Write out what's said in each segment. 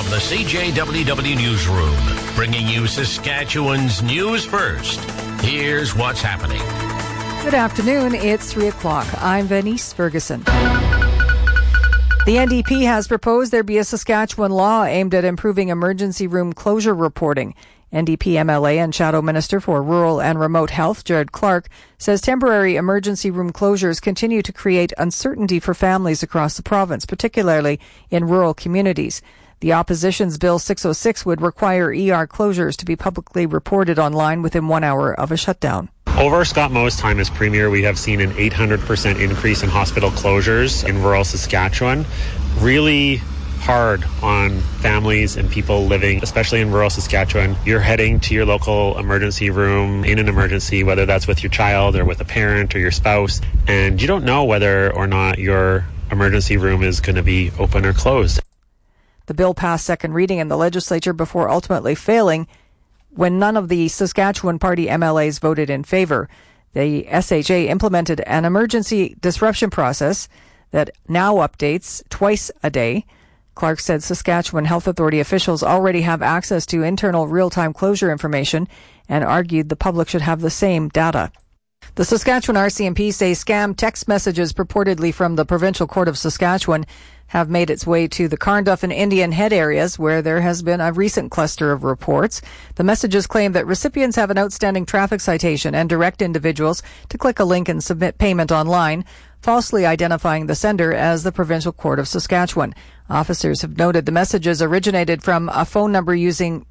the CJWW Newsroom, bringing you Saskatchewan's news first. Here's what's happening. Good afternoon. It's 3 o'clock. I'm Venice Ferguson. The NDP has proposed there be a Saskatchewan law aimed at improving emergency room closure reporting. NDP MLA and Shadow Minister for Rural and Remote Health, Jared Clark, says temporary emergency room closures continue to create uncertainty for families across the province, particularly in rural communities. The opposition's Bill 606 would require ER closures to be publicly reported online within 1 hour of a shutdown. Over Scott Moe's time as Premier, we have seen an 800% increase in hospital closures in rural Saskatchewan. Really hard on families and people living, especially in rural Saskatchewan. You're heading to your local emergency room in an emergency, whether that's with your child or with a parent or your spouse, and you don't know whether or not your emergency room is going to be open or closed. The bill passed second reading in the legislature before ultimately failing when none of the Saskatchewan Party MLAs voted in favour. The SHA implemented an emergency disruption process that now updates twice a day. Clark said Saskatchewan Health Authority officials already have access to internal real-time closure information and argued the public should have the same data. The Saskatchewan RCMP say scam text messages purportedly from the Provincial Court of Saskatchewan have made its way to the Carnduff and Indian Head areas where there has been a recent cluster of reports. The messages claim that recipients have an outstanding traffic citation and direct individuals to click a link and submit payment online, falsely identifying the sender as the Provincial Court of Saskatchewan. Officers have noted the messages originated from a phone number using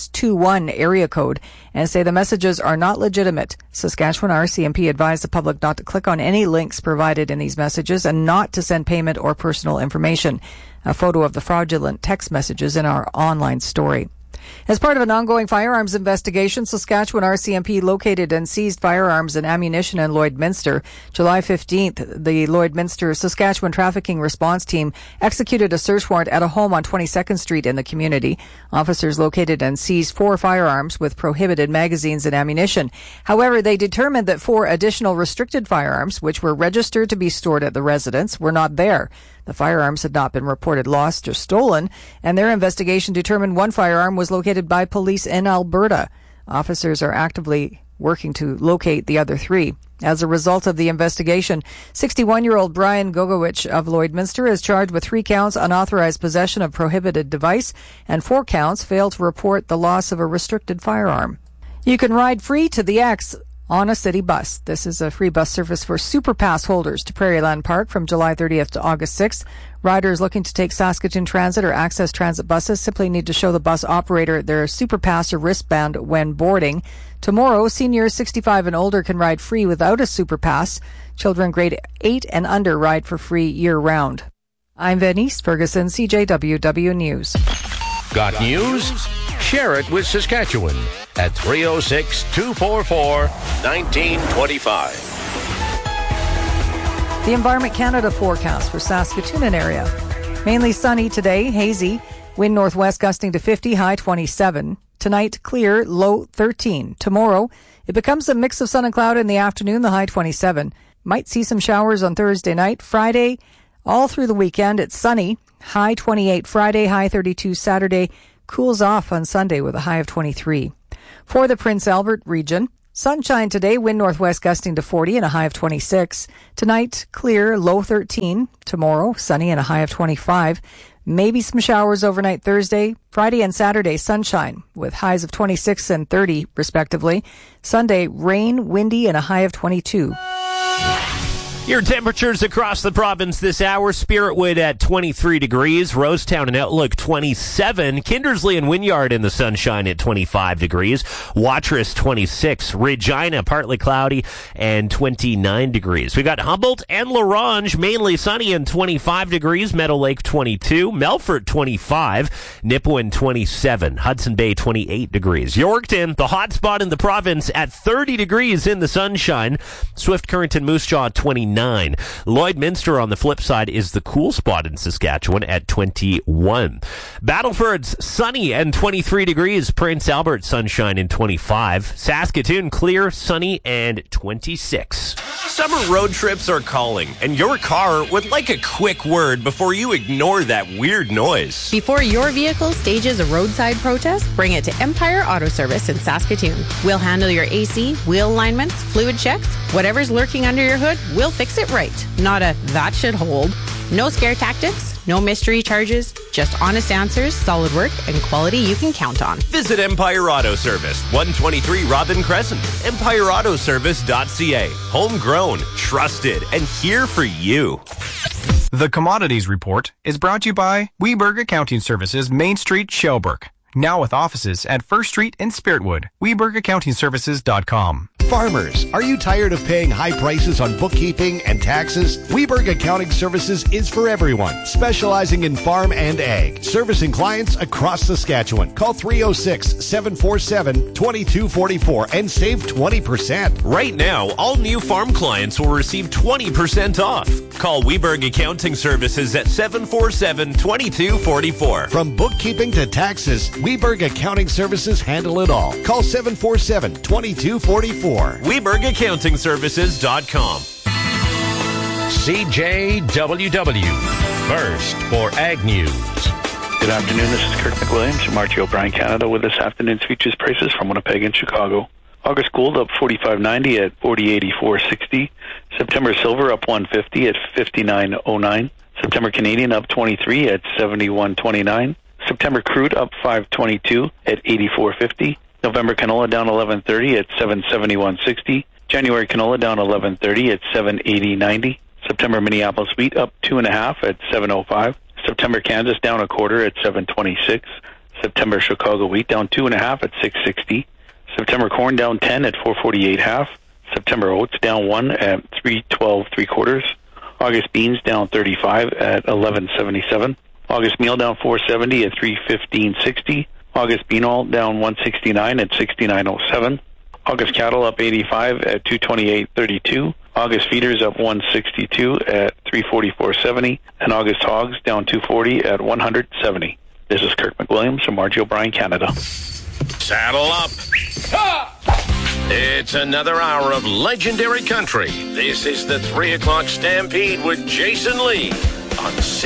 +21 area code and say the messages are not legitimate. Saskatchewan RCMP advised the public not to click on any links provided in these messages and not to send payment or personal information. A photo of the fraudulent text messages in our online story. As part of an ongoing firearms investigation, Saskatchewan RCMP located and seized firearms and ammunition in Lloydminster. July 15th, the Lloydminster Saskatchewan Trafficking Response Team executed a search warrant at a home on 22nd Street in the community. Officers located and seized 4 firearms with prohibited magazines and ammunition. However, they determined that 4 additional restricted firearms, which were registered to be stored at the residence, were not there. The firearms had not been reported lost or stolen, and their investigation determined 1 firearm was located by police in Alberta. Officers are actively working to locate the other 3. As a result of the investigation, 61-year-old Brian Gogowich of Lloydminster is charged with 3 counts unauthorized possession of prohibited device and 4 counts failed to report the loss of a restricted firearm. You can ride free to the X on a city bus. This is a free bus service for Superpass holders to Prairieland Park from July 30th to August 6th. Riders looking to take Saskatoon Transit or Access Transit buses simply need to show the bus operator their Superpass or wristband when boarding. Tomorrow, seniors 65 and older can ride free without a Superpass. Children grade 8 and under ride for free year-round. I'm Venice Ferguson, CJWW News. Got news? Share it with Saskatchewan at 306-244-1925. The Environment Canada forecast for Saskatoon and area. Mainly sunny today, hazy. Wind northwest gusting to 50, high 27. Tonight, clear, low 13. Tomorrow, it becomes a mix of sun and cloud in the afternoon, the high 27. Might see some showers on Thursday night. Friday, all through the weekend, it's sunny. High 28 Friday, high 32 Saturday. Cools off on Sunday with a high of 23. For the Prince Albert region, sunshine today, wind northwest gusting to 40 and a high of 26. Tonight, clear, low 13. Tomorrow, sunny and a high of 25. Maybe some showers overnight Thursday. Friday and Saturday, sunshine with highs of 26 and 30, respectively. Sunday, rain, windy, and a high of 22. Your temperatures across the province this hour. Spiritwood at 23 degrees. Rosetown and Outlook 27. Kindersley and Wynyard in the sunshine at 25 degrees. Watrous 26. Regina partly cloudy and 29 degrees. We got Humboldt and La Ronge mainly sunny and 25 degrees. Meadow Lake 22. Melfort 25. Nipawin 27. Hudson Bay 28 degrees. Yorkton, the hot spot in the province at 30 degrees in the sunshine. Swift Current and Moose Jaw 29. 29. Lloydminster on the flip side is the cool spot in Saskatchewan at 21. Battleford's sunny and 23 degrees. Prince Albert sunshine and 25. Saskatoon clear, sunny and 26. Summer road trips are calling, and your car would like a quick word before you ignore that weird noise. Before your vehicle stages a roadside protest, bring it to Empire Auto Service in Saskatoon. We'll handle your AC, wheel alignments, fluid checks, whatever's lurking under your hood, we'll fix it right. Not a that should hold. No scare tactics, no mystery charges, just honest answers, solid work, and quality you can count on. Visit Empire Auto Service, 123 Robin Crescent, empireautoservice.ca. Homegrown, trusted, and here for you. The Commodities Report is brought to you by Weberg Accounting Services, Main Street, Shelburne. Now with offices at First Street and Spiritwood. WebergAccountingServices.com. Farmers, are you tired of paying high prices on bookkeeping and taxes? Weberg Accounting Services is for everyone, specializing in farm and ag, servicing clients across Saskatchewan. Call 306-747-2244 and save 20%. Right now, all new farm clients will receive 20% off. Call Weberg Accounting Services at 747-2244. From bookkeeping to taxes, Weberg Accounting Services handle it all. Call 747-2244. WebergAccountingServices.com. CJWW. First for Ag News. Good afternoon. This is Kirk McWilliams from Margie O'Brien Canada with this afternoon's futures prices from Winnipeg and Chicago. August gold up $45.90 at $40.8460. September silver up $1.50 at $59.09. September Canadian up 23 at $71.29. September crude up $5.22 at $84.50. November canola down $11.30 at $771.60. January canola down $11.30 at $780.90. September Minneapolis wheat up 2.5 at $705. September Kansas down 1/4 at $726. September Chicago wheat down 2.5 at $660. September corn down 10 at $448.5. September oats down 1 at $312.75. August beans down 35 at $11.77. August meal down $4.70 at $315.60. August bean oil down $169 at $69.07. August cattle up 85 at $228.32. August feeders up $162 at $344.70. And August hogs down $240 at $170. This is Kirk McWilliams from Margie O'Brien, Canada. Saddle up. It's another hour of legendary country. This is the 3 o'clock Stampede with Jason Lee on